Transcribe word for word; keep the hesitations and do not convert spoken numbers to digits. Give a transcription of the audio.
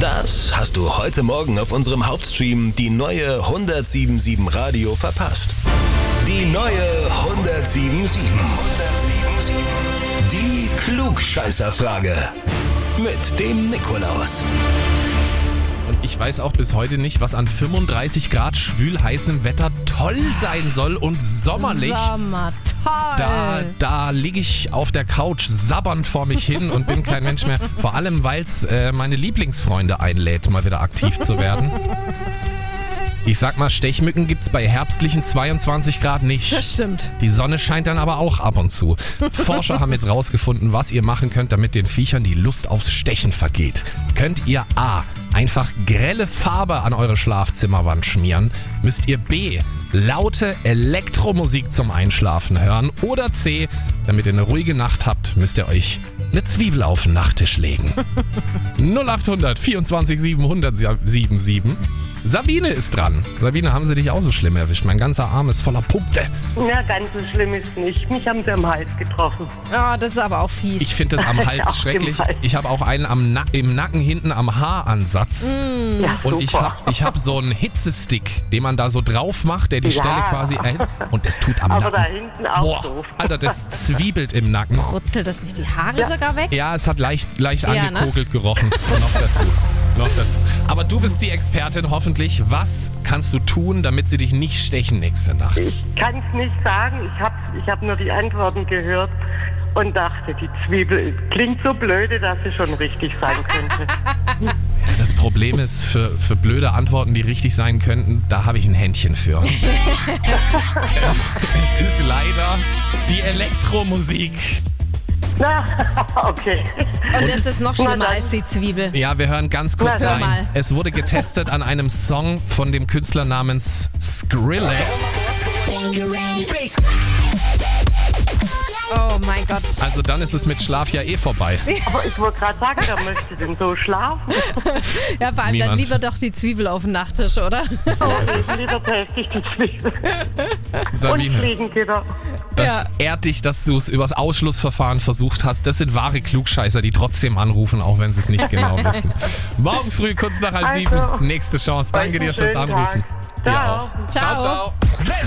Das hast du heute Morgen auf unserem Hauptstream Die neue hundertsiebensiebenundsieben Radio verpasst. Die neue hundertsiebenundsieben. Die Klugscheißerfrage. Mit dem Nikolaus. Und ich weiß auch bis heute nicht, was an fünfunddreißig Grad schwül-heißem Wetter toll sein soll und sommerlich. Sommer, toll. Da, da liege ich auf der Couch sabbernd vor mich hin und bin kein Mensch mehr. Vor allem, weil es äh, meine Lieblingsfreunde einlädt, mal wieder aktiv zu werden. Ich sag mal, Stechmücken gibt's bei herbstlichen zweiundzwanzig Grad nicht. Das stimmt. Die Sonne scheint dann aber auch ab und zu. Forscher haben jetzt rausgefunden, was ihr machen könnt, damit den Viechern die Lust aufs Stechen vergeht. Könnt ihr A. einfach grelle Farbe an eure Schlafzimmerwand schmieren? Müsst ihr B. laute Elektromusik zum Einschlafen hören? Oder C. damit ihr eine ruhige Nacht habt, müsst ihr euch eine Zwiebel auf den Nachttisch legen. null acht hundert vierundzwanzig siebenhundert siebenundsiebzig. Sabine ist dran. Sabine, haben sie dich auch so schlimm erwischt? Mein ganzer Arm ist voller Punkte. Ja, ganz so schlimm ist nicht. Mich haben sie am Hals getroffen. Oh, das ist aber auch fies. Ich finde das am Hals Auch schrecklich. im Hals. Ich habe auch einen am Na- im Nacken hinten am Haaransatz. Mm. Ja, Und ich super. habe ich hab so einen Hitzestick, den man da so drauf macht, der die Ja. Stelle quasi erhitzt. Und das tut am Aber da Nacken. hinten auch Boah, doof. Alter, das zwiebelt im Nacken. Brutzelt das nicht die Haare sogar weg? Ja, es hat leicht, leicht Ja, ne? angekokelt gerochen. noch dazu. Noch dazu. Aber du bist die Expertin hoffentlich. Was kannst du tun, damit sie dich nicht stechen nächste Nacht? Ich kann es nicht sagen. Ich habe ich hab nur die Antworten gehört und dachte, die Zwiebel klingt so blöde, dass sie schon richtig sein könnte. Das Problem ist, für, für blöde Antworten, die richtig sein könnten, da habe ich ein Händchen für. es, es ist leider die Elektromusik. Na, okay. Und das ist noch Na schlimmer dann. als die Zwiebel. Ja, wir hören ganz kurz Na, hör rein. mal. Es wurde getestet an einem Song von dem Künstler namens Skrillex. Oh mein Gott. Also dann ist es mit Schlaf ja eh vorbei. Aber ich wollte gerade sagen, wer möchte denn so schlafen? Ja, vor allem Niemand. dann lieber doch die Zwiebel auf den Nachttisch, oder? So ist es. Lieber heftig die Zwiebel. Und Sabine, Fliegengitter. das Ja. ehrt dich, dass du es übers Ausschlussverfahren versucht hast. Das sind wahre Klugscheißer, die trotzdem anrufen, auch wenn sie es nicht genau wissen. Morgen früh, kurz nach halb Also, sieben, nächste Chance. Danke euch einen dir fürs schönen Anrufen. Tag. Dir Ciao. auch. Ciao. ciao. ciao.